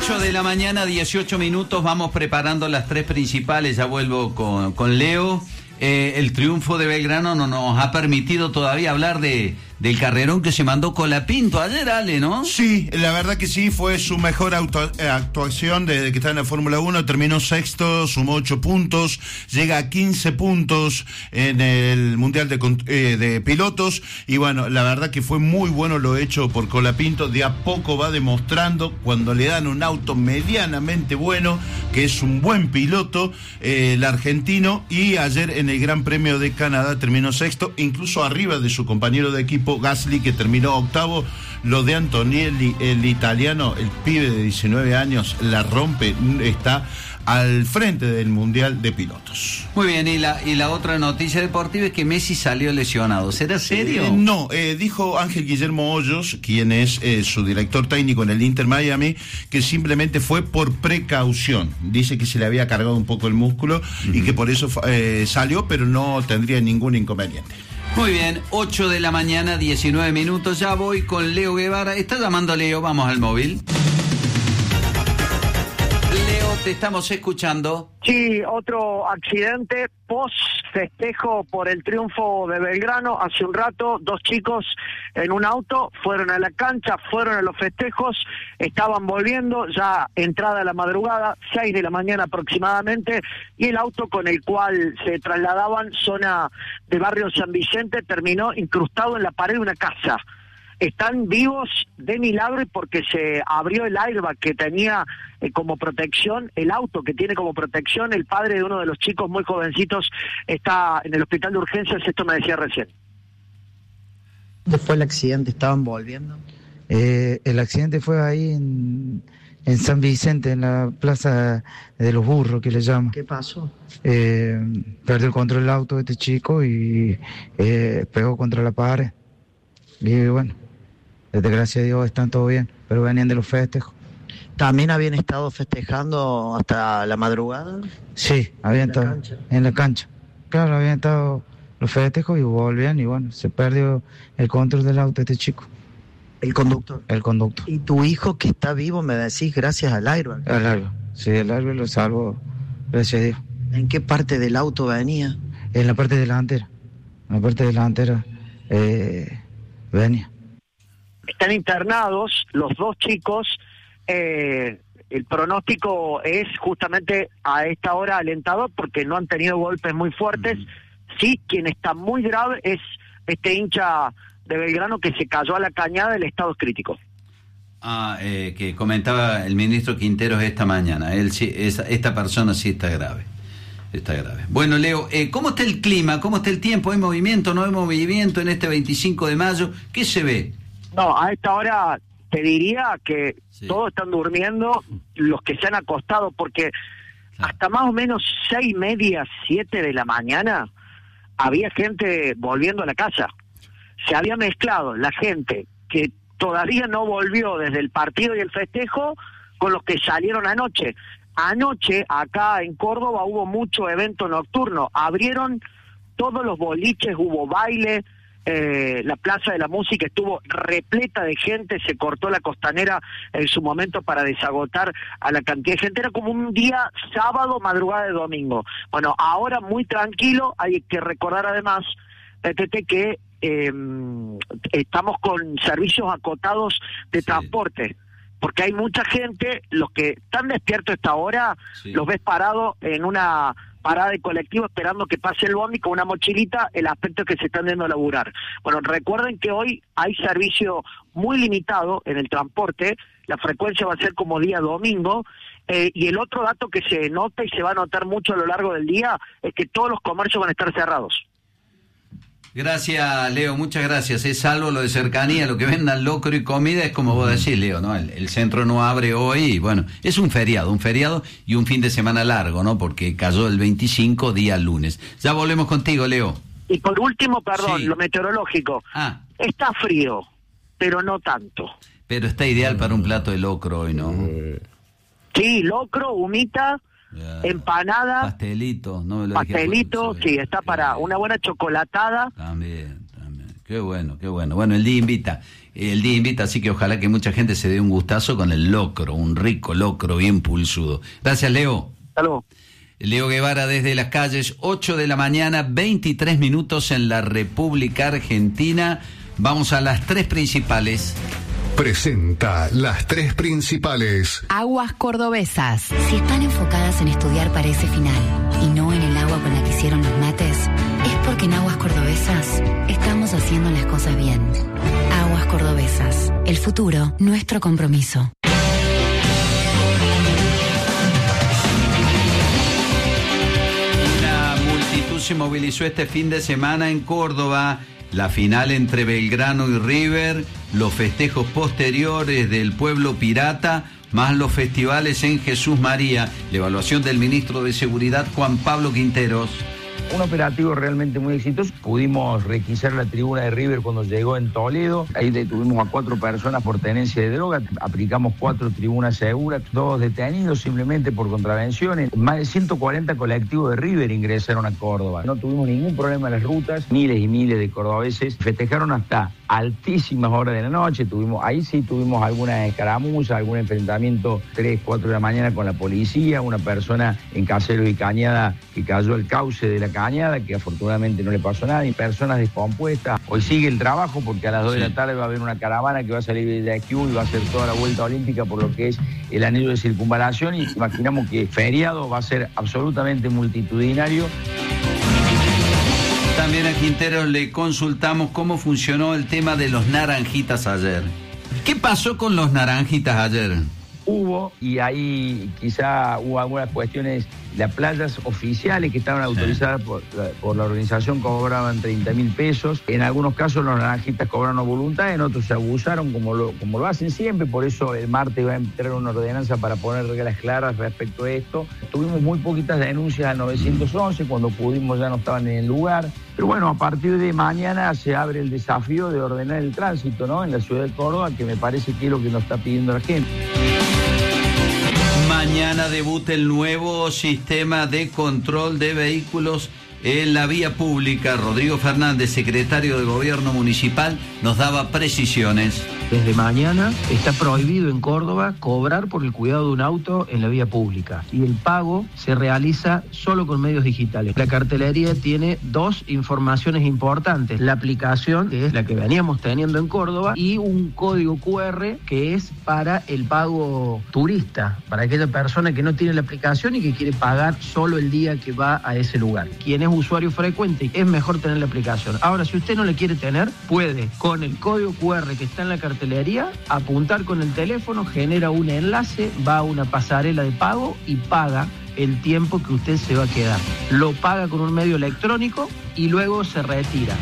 8 de la mañana, 18 minutos, vamos preparando las tres principales, ya vuelvo con Leo. El triunfo de Belgrano no nos ha permitido todavía hablar del carrerón que se mandó Colapinto ayer, Ale, ¿no? Sí, la verdad que sí, fue su mejor actuación desde que está en la Fórmula 1, terminó sexto, sumó 8 puntos, llega a 15 puntos en el Mundial de Pilotos, y bueno, la verdad que fue muy bueno lo hecho por Colapinto, de a poco va demostrando, cuando le dan un auto medianamente bueno, que es un buen piloto, el argentino, y ayer en el Gran Premio de Canadá terminó sexto, incluso arriba de su compañero de equipo Gasly, que terminó octavo. Lo de Antonelli, el italiano, el pibe de 19 años, la rompe, está al frente del Mundial de Pilotos. Muy bien, y la otra noticia deportiva es que Messi salió lesionado. ¿Será serio? No, dijo Ángel Guillermo Hoyos, quien es su director técnico en el Inter Miami, que simplemente fue por precaución. Dice que se le había cargado un poco el músculo y que por eso salió, pero no tendría ningún inconveniente. Muy bien, 8 de la mañana, 19 minutos, ya voy con Leo Guevara. Está llamando Leo, vamos al móvil. Leo, te estamos escuchando. Sí, otro accidente post festejo por el triunfo de Belgrano. Hace un rato, 2 chicos en un auto fueron a la cancha, fueron a los festejos, estaban volviendo, ya entrada la madrugada, 6 de la mañana aproximadamente, y el auto con el cual se trasladaban, zona de barrio San Vicente, terminó incrustado en la pared de una casa. Están vivos de milagro y porque se abrió el airbag que tenía como protección, el auto que tiene como protección. El padre de uno de los chicos muy jovencitos está en el hospital de urgencias, esto me decía recién. ¿Dónde fue el accidente? ¿Estaban volviendo? El accidente fue ahí en San Vicente, en la plaza de los burros, que le llaman. ¿Qué pasó? Perdió el control del auto este chico y pegó contra la pared. Y bueno, desde gracias a Dios están todo bien, pero venían de los festejos. ¿También habían estado festejando hasta la madrugada? Sí, habían estado en la cancha. Claro, habían estado los festejos y volvían y bueno, se perdió el control del auto este chico. ¿El conductor? El conductor. ¿Y tu hijo que está vivo, me decís, gracias al airbag? Al airbag, sí, el airbag lo salvó, gracias a Dios. ¿En qué parte del auto venía? En la parte delantera. En la parte delantera venía. Están internados los 2 chicos. El pronóstico es justamente a esta hora alentador porque no han tenido golpes muy fuertes. Sí, quien está muy grave es este hincha de Belgrano que se cayó a la cañada, el estado es crítico. Que comentaba el ministro Quinteros esta mañana. Esta persona sí está grave. Está grave. Bueno, Leo, ¿cómo está el clima? ¿Cómo está el tiempo? ¿Hay movimiento? ¿No hay movimiento en este 25 de mayo? ¿Qué se ve? No, a esta hora te diría que sí, todos están durmiendo, los que se han acostado, porque hasta más o menos 6:30, 7 de la mañana, había gente volviendo a la casa. Se había mezclado la gente que todavía no volvió desde el partido y el festejo con los que salieron anoche. Anoche, acá en Córdoba, hubo mucho evento nocturno. Abrieron todos los boliches, hubo baile, la Plaza de la Música estuvo repleta de gente, se cortó la Costanera en su momento para desagotar a la cantidad de gente. Era como un día sábado, madrugada de domingo. Bueno, ahora muy tranquilo. Hay que recordar además, Tete, que estamos con servicios acotados de transporte, porque hay mucha gente, los que están despiertos a esta hora, los ves parados en una parada de colectivo esperando que pase el bondi con una mochilita, el aspecto es que se están yendo a laburar. Bueno, recuerden que hoy hay servicio muy limitado en el transporte, la frecuencia va a ser como día domingo, y el otro dato que se nota y se va a notar mucho a lo largo del día es que todos los comercios van a estar cerrados. Gracias, Leo, muchas gracias. Es salvo lo de cercanía, lo que vendan locro y comida, es como vos decís, Leo, ¿no? El centro no abre hoy y bueno, es un feriado y un fin de semana largo, ¿no? Porque cayó el 25, día lunes. Ya volvemos contigo, Leo. Y por último, perdón, lo meteorológico. Está frío, pero no tanto. Pero está ideal para un plato de locro hoy, ¿no? Sí, locro, humita, empanada, pastelito, no me pastelito, sí, está para una buena chocolatada. También, qué bueno. Bueno, el día invita. el día invita, así que ojalá que mucha gente se dé un gustazo con el locro, un rico locro bien pulsudo. Gracias, Leo. Salud. Leo Guevara desde las calles, 8 de la mañana, 23 minutos en la República Argentina. Vamos a las 3 principales. Presenta las 3 principales. Aguas cordobesas. Si están enfocadas en estudiar para ese final y no en el agua con la que hicieron los mates, es porque en Aguas Cordobesas estamos haciendo las cosas bien. Aguas Cordobesas. El futuro, nuestro compromiso. Una multitud se movilizó este fin de semana en Córdoba. La final entre Belgrano y River, los festejos posteriores del pueblo pirata, más los festivales en Jesús María. La evaluación del ministro de Seguridad, Juan Pablo Quinteros. Un operativo realmente muy exitoso. Pudimos requisar la tribuna de River cuando llegó en Toledo. Ahí detuvimos a 4 personas por tenencia de droga. Aplicamos 4 tribunas seguras, 2 detenidos simplemente por contravenciones. Más de 140 colectivos de River ingresaron a Córdoba. No tuvimos ningún problema en las rutas. Miles y miles de cordobeses festejaron hasta altísimas horas de la noche. Ahí sí tuvimos alguna escaramuza, algún enfrentamiento 3, 4 de la mañana con la policía. Una persona en Caseros y Cañada que cayó al cauce de la Cañada, que afortunadamente no le pasó nada, y personas descompuestas. Hoy sigue el trabajo porque a las 2 de la tarde va a haber una caravana que va a salir de aquí y va a hacer toda la vuelta olímpica por lo que es el anillo de circunvalación, y imaginamos que feriado va a ser absolutamente multitudinario. También a Quinteros le consultamos cómo funcionó el tema de los naranjitas ayer. ¿Qué pasó con los naranjitas ayer? Hubo, y ahí quizá hubo algunas cuestiones, las playas oficiales que estaban autorizadas por la organización cobraban 30.000 pesos. En algunos casos los naranjitas cobraron voluntad, en otros se abusaron como lo hacen siempre. Por eso el martes va a entrar una ordenanza para poner reglas claras respecto a esto. Tuvimos muy poquitas denuncias al 911, cuando pudimos ya no estaban en el lugar. Pero bueno, a partir de mañana se abre el desafío de ordenar el tránsito, ¿no?, en la ciudad de Córdoba, que me parece que es lo que nos está pidiendo la gente. Mañana debuta el nuevo sistema de control de vehículos en la vía pública. Rodrigo Fernández, secretario de Gobierno Municipal, nos daba precisiones. Desde mañana está prohibido en Córdoba cobrar por el cuidado de un auto en la vía pública, y el pago se realiza solo con medios digitales. La cartelería tiene 2 informaciones importantes: la aplicación, que es la que veníamos teniendo en Córdoba, y un código QR que es para el pago turista, para aquella persona que no tiene la aplicación y que quiere pagar solo el día que va a ese lugar. Quien es usuario frecuente, es mejor tener la aplicación. Ahora, si usted no la quiere tener, puede con el código QR que está en la cartelería apuntar con el teléfono, genera un enlace, va a una pasarela de pago y paga el tiempo que usted se va a quedar. Lo paga con un medio electrónico y luego se retira.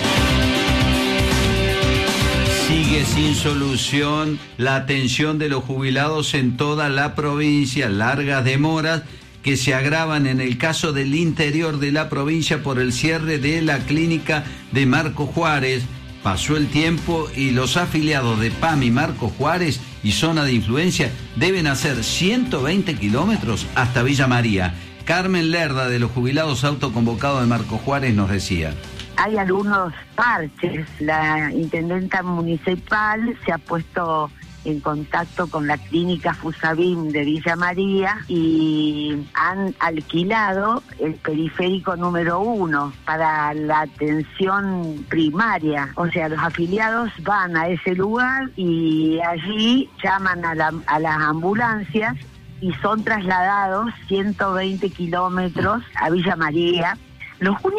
Sigue sin solución la atención de los jubilados en toda la provincia, largas demoras que se agravan en el caso del interior de la provincia por el cierre de la clínica de Marco Juárez. Pasó el tiempo y los afiliados de PAMI Marco Juárez y zona de influencia deben hacer 120 kilómetros hasta Villa María. Carmen Lerda, de los jubilados autoconvocados de Marco Juárez, nos decía: hay algunos parches. La intendenta municipal se ha puesto en contacto con la clínica Fusabim de Villa María y han alquilado el periférico número 1 para la atención primaria. O sea, los afiliados van a ese lugar y allí llaman a las ambulancias y son trasladados 120 kilómetros a Villa María. Los